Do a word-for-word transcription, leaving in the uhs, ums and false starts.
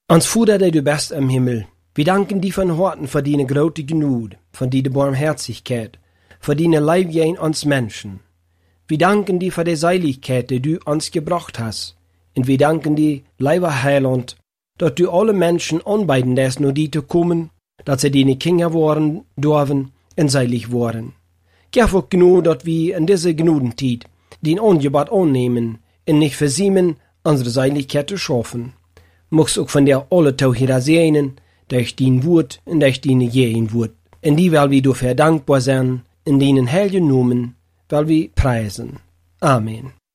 Ons Vater, der du bist im Himmel, wir danken dir von Herzen für deine große Gnade, für deine Barmherzigkeit, für deine Liebe in uns Menschen. Wir danken dir für die Seiligkeit, die du uns gebracht hast. Und wir danken dir, lieber Heiland, dass du alle Menschen anbieten lässt, nur die zu kommen, dass sie deine Kinder waren, dürfen und seilig waren. Gib auch Gnade, dass wir in dieser Gnadenzeit den Angebot annehmen und nicht versäumen, unsere Seiligkeit zu schaffen. Mocht's auch von der alle Tauchira sehen, durch dein Wort und durch deine Gehen Wort. In die weil wir dafür dankbar sein, in deinen heiligen Namen, weil wir preisen. Amen.